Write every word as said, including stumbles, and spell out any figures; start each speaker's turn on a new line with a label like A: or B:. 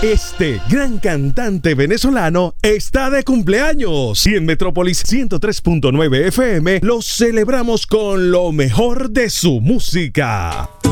A: Este gran cantante venezolano está de cumpleaños y en Metrópolis ciento tres punto nueve F M lo celebramos con lo mejor de su música.